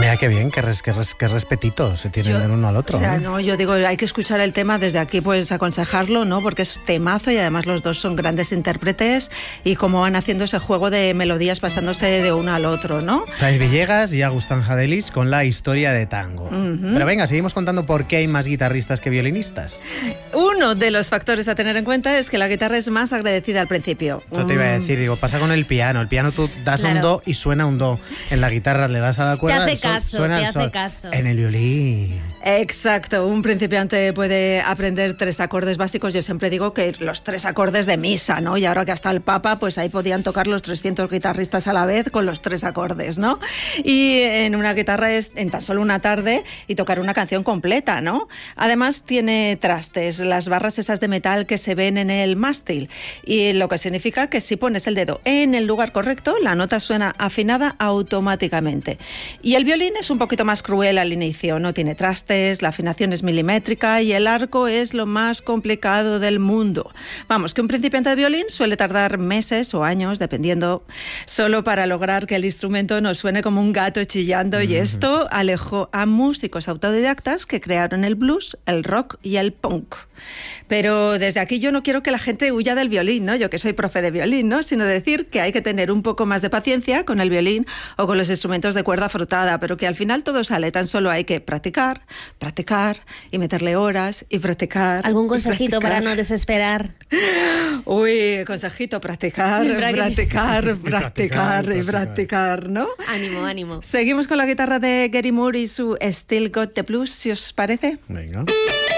Vaya, qué bien, qué respetito se tienen el uno al otro. O sea, no, yo digo, hay que escuchar el tema desde aquí, pues aconsejarlo, ¿no? Porque es temazo y además los dos son grandes intérpretes y cómo van haciendo ese juego de melodías pasándose de uno al otro, ¿no? Chávez Villegas y Agustín Hadelich con la historia de tango. Pero venga, seguimos contando por qué hay más guitarristas que violinistas. Uno de los factores a tener en cuenta es que la guitarra es más agradecida al principio. Eso te iba a decir, digo, pasa con el piano. El piano tú das un do y suena un do. En la guitarra le das a la cuerda, te hace caso. En el violín. Exacto, un principiante puede aprender 3 acordes básicos. Yo siempre digo que los 3 acordes de misa, ¿no? Y ahora que hasta el Papa, pues ahí podían tocar los 300 guitarristas a la vez con los 3 acordes, ¿no? Y en una guitarra es en tan solo una tarde y tocar una canción completa, ¿no? Además tiene trastes, las barras esas de metal que se ven en el mástil, y lo que significa que si pones el dedo en el lugar correcto, la nota suena afinada automáticamente. Y el violín es un poquito más cruel al inicio, no tiene trastes, la afinación es milimétrica y el arco es lo más complicado del mundo. Vamos, que un principiante de violín suele tardar meses o años, dependiendo, solo para lograr que el instrumento no suene como un gato chillando, y esto alejó a músicos autodidactas que crearon el blues, el rock y el punk. Pero desde aquí yo no quiero que la gente huya del violín, ¿no? Yo que soy profe de violín, ¿no? Sino decir que hay que tener un poco más de paciencia con el violín o con los instrumentos de cuerda frotada, pero que al final todo sale, tan solo hay que practicar y meterle horas y practicar. ¿Algún consejito para no desesperar? Uy, consejito, practicar, ¿no? Ánimo. Seguimos con la guitarra de Gary Moore y su Still Got the Blues, si os parece. Venga.